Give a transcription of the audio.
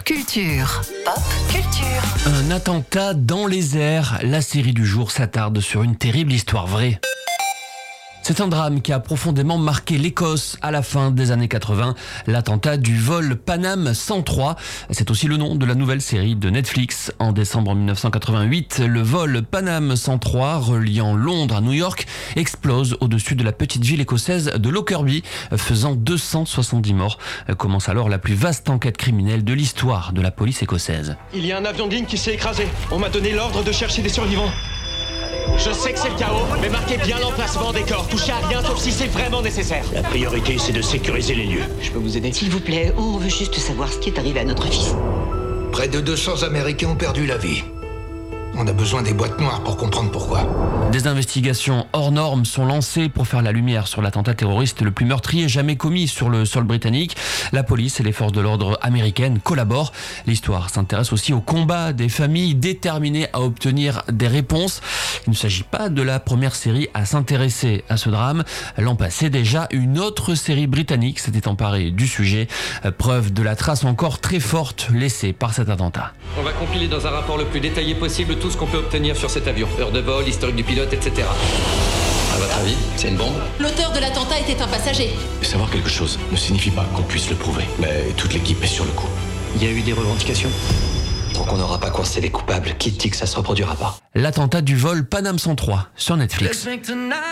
Culture. Pop culture. Un attentat dans les airs. La série du jour s'attarde sur une terrible histoire vraie. C'est un drame qui a profondément marqué l'Écosse à la fin des années 80, l'attentat du vol Panam 103. C'est aussi le nom de la nouvelle série de Netflix. En décembre 1988, le vol Panam 103 reliant Londres à New York explose au-dessus de la petite ville écossaise de Lockerbie, faisant 270 morts. Commence alors la plus vaste enquête criminelle de l'histoire de la police écossaise. Il y a un avion de ligne qui s'est écrasé. On m'a donné l'ordre de chercher des survivants. Je sais que c'est le chaos, mais marquez bien l'emplacement des corps. Touchez à rien sauf si c'est vraiment nécessaire. La priorité, c'est de sécuriser les lieux. Je peux vous aider? S'il vous plaît, on veut juste savoir ce qui est arrivé à notre fils. Près de 200 Américains ont perdu la vie. On a besoin des boîtes noires pour comprendre pourquoi. Des investigations hors normes sont lancées pour faire la lumière sur l'attentat terroriste le plus meurtrier jamais commis sur le sol britannique. La police et les forces de l'ordre américaines collaborent. L'histoire s'intéresse aussi au combat des familles déterminées à obtenir des réponses. Il ne s'agit pas de la première série à s'intéresser à ce drame. L'an passé déjà, une autre série britannique s'était emparée du sujet. Preuve de la trace encore très forte laissée par cet attentat. On va compiler dans un rapport le plus détaillé possible tout ce qu'on peut obtenir sur cet avion. Heure de vol, historique du pilote, etc. À votre avis, c'est une bombe? L'auteur de l'attentat était un passager. Savoir quelque chose ne signifie pas qu'on puisse le prouver. Mais toute l'équipe est sur le coup. Il y a eu des revendications. Tant qu'on n'aura pas coincé les coupables, qui dit que ça se reproduira pas? L'attentat du vol Panam 103 sur Netflix.